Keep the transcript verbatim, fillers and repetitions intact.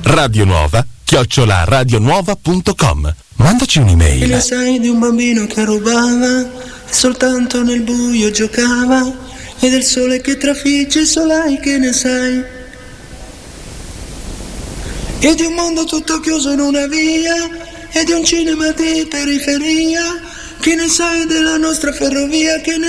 radionuova chiocciola radionuova punto com. Mandaci un'email. Che ne sai di un bambino che rubava e soltanto nel buio giocava, e del sole che trafigge il solai, che ne sai? E di un mondo tutto chiuso in una via, e di un cinema di periferia, che ne sai della nostra ferrovia, che ne